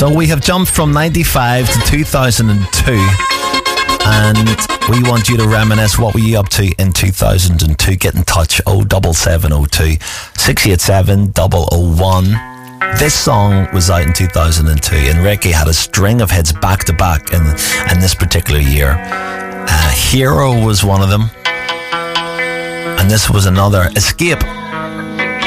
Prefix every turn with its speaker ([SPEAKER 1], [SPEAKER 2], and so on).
[SPEAKER 1] So we have jumped from 95 to 2002, and we want you to reminisce. What were you up to in 2002? Get in touch, 07702 687 001. This song was out in 2002, and Ricky had a string of hits back to back in this particular year. Hero was one of them, and this was another. Escape